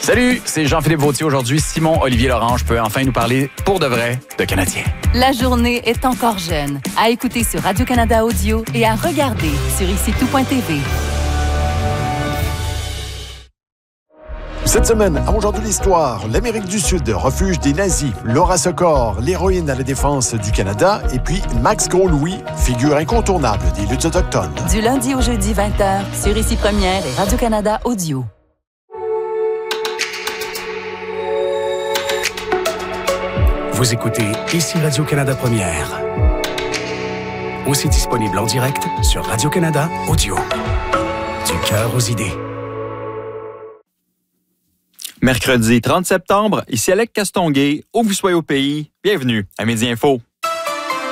Salut, c'est Jean-Philippe Vautier. Aujourd'hui, Simon-Olivier Lorange peut enfin nous parler pour de vrai de Canadiens. La journée est encore jeune. À écouter sur Radio-Canada Audio et à regarder sur ICTout.tv. Cette semaine, à Aujourd'hui l'Histoire, l'Amérique du Sud, refuge des nazis, Laura Secor, l'héroïne à la défense du Canada, et puis Max Gros-Louis, figure incontournable des luttes autochtones. Du lundi au jeudi 20h, sur ICI Première et Radio-Canada Audio. Vous écoutez ici Radio-Canada Première. Aussi disponible en direct sur Radio-Canada Audio. Du cœur aux idées. Mercredi 30 septembre, ici Alec Castonguay, où vous soyez au pays, bienvenue à Midi Info.